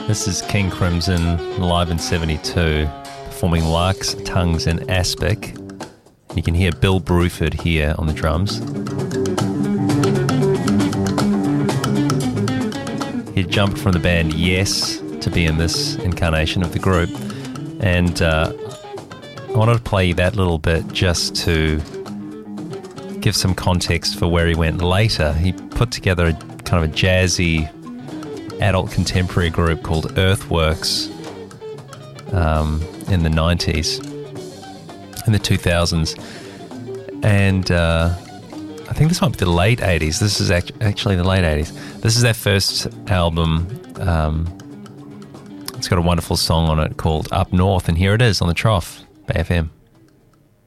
This is King Crimson live in 72, performing Larks, Tongues and Aspic. You can hear Bill Bruford here on the drums. He jumped from the band Yes to be in this incarnation of the group. And I wanted to play that little bit just to give some context for where he went later. He put together a kind of a jazzy adult contemporary group called Earthworks in the 90s, in the 2000s. And I think this might be the late 80s. This is actually the late 80s. This is their first album. It's got a wonderful song on it called Up North, and here it is on the Trough, Bay FM.